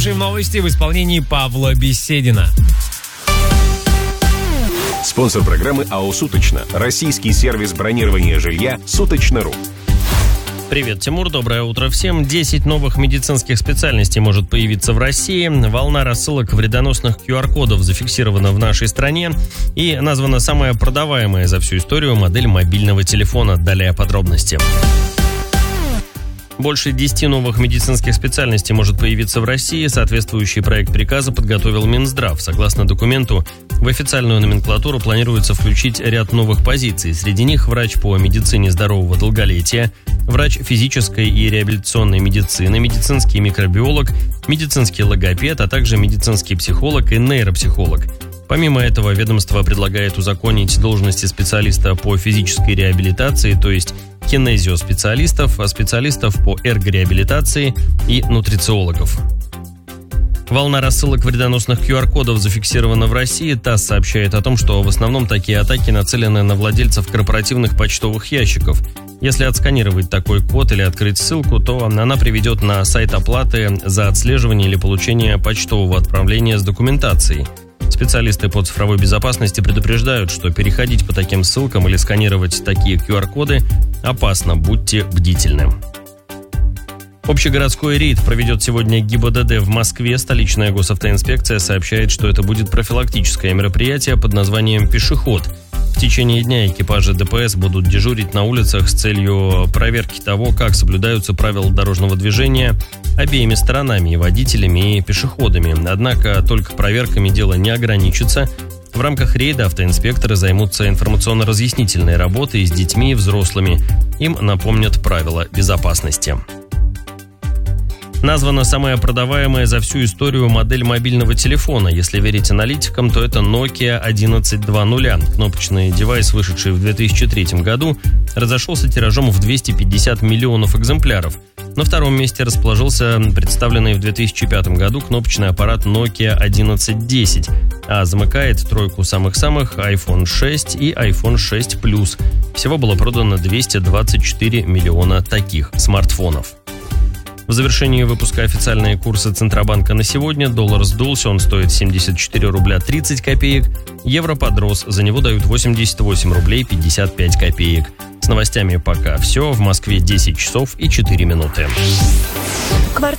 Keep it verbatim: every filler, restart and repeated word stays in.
Слушаем новости в исполнении Павла Беседина. Спонсор программы АО «Суточно». Российский сервис бронирования жилья «Суточно.ру». Привет, Тимур, доброе утро всем. десять новых медицинских специальностей может появиться в России. Волна рассылок вредоносных ку ар-кодов зафиксирована в нашей стране. И названа самая продаваемая за всю историю модель мобильного телефона. Далее подробности. Больше десяти новых медицинских специальностей может появиться в России. Соответствующий проект приказа подготовил Минздрав. Согласно документу, в официальную номенклатуру планируется включить ряд новых позиций. Среди них врач по медицине здорового долголетия, врач физической и реабилитационной медицины, медицинский микробиолог, медицинский логопед, а также медицинский психолог и нейропсихолог. Помимо этого, ведомство предлагает узаконить должности специалиста по физической реабилитации, то есть кинезиоспециалистов, специалистов по эргореабилитации и нутрициологов. Волна рассылок вредоносных ку ар-кодов зафиксирована в России. ТАСС сообщает о том, что в основном такие атаки нацелены на владельцев корпоративных почтовых ящиков. Если отсканировать такой код или открыть ссылку, то она приведет на сайт оплаты за отслеживание или получение почтового отправления с документацией. Специалисты по цифровой безопасности предупреждают, что переходить по таким ссылкам или сканировать такие ку ар-коды опасно, будьте бдительны. Общегородской рейд проведет сегодня ГИБДД в Москве. Столичная госавтоинспекция сообщает, что это будет профилактическое мероприятие под названием «Пешеход». В течение дня экипажи дэ пэ эс будут дежурить на улицах с целью проверки того, как соблюдаются правила дорожного движения обеими сторонами, и водителями, и пешеходами. Однако только проверками дело не ограничится. В рамках рейда автоинспекторы займутся информационно-разъяснительной работой с детьми и взрослыми. Им напомнят правила безопасности. Названа самая продаваемая за всю историю модель мобильного телефона. Если верить аналитикам, то это Nokia одиннадцать два ноль. Кнопочный девайс, вышедший в две тысячи третьем году, разошелся тиражом в двести пятьдесят миллионов экземпляров. На втором месте расположился представленный в две тысячи пятом году кнопочный аппарат Nokia одиннадцать десять, а замыкает тройку самых-самых айфон шесть и айфон шесть плюс. Всего было продано двести двадцать четыре миллиона таких смартфонов. В завершении выпуска официальные курсы Центробанка на сегодня. Доллар сдулся, он стоит семьдесят четыре рубля тридцать копеек. Евро подрос, за него дают восемьдесят восемь рублей пятьдесят пять копеек. С новостями пока все. В Москве десять часов и четыре минуты. Квартал